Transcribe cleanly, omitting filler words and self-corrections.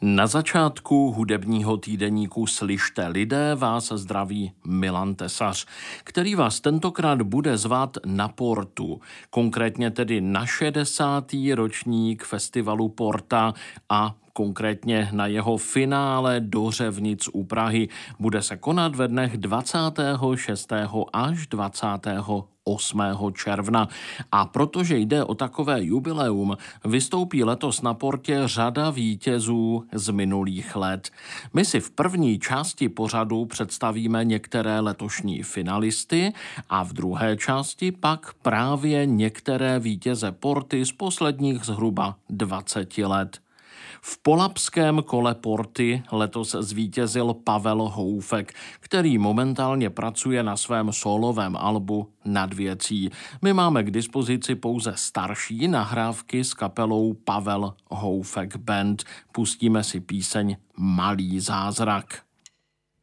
Na začátku hudebního týdeníku Slyšte lidé vás zdraví Milan Tesař, který vás tentokrát bude zvát na Portu, konkrétně tedy na 60. ročník festivalu Porta a konkrétně na jeho finále do Řevnic u Prahy. Bude se konat ve dnech 26. až 28. června. A protože jde o takové jubileum, vystoupí letos na Portě řada vítězů z minulých let. My si v první části pořadu představíme některé letošní finalisty a v druhé části pak právě některé vítěze Porty z posledních zhruba 20 let. V polabském kole Porty letos zvítězil Pavel Houfek, který momentálně pracuje na svém sólovém albu Nad věcí. My máme k dispozici pouze starší nahrávky s kapelou Pavel Houfek Band. Pustíme si píseň Malý zázrak.